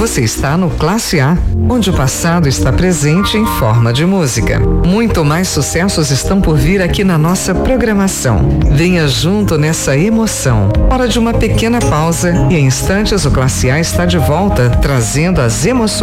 Você está no Classe A, onde o passado está presente em forma de música. Muito mais sucessos estão por vir aqui na nossa programação. Venha junto nessa emoção. Hora de uma pequena pausa e em instantes o Classe A está de volta, trazendo as emoções